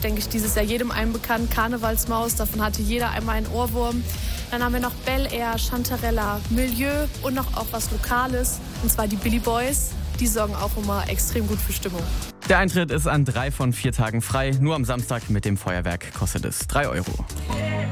denke ich, dieses Jahr jedem einen bekannt. Karnevalsmaus, davon hatte jeder einmal einen Ohrwurm. Dann haben wir noch Bel Air, Chantarella, Milieu und noch auch was Lokales, und zwar die Billy Boys. Die sorgen auch immer extrem gut für Stimmung. Der Eintritt ist an 3 von 4 Tagen frei. Nur am Samstag mit dem Feuerwerk kostet es 3 Euro.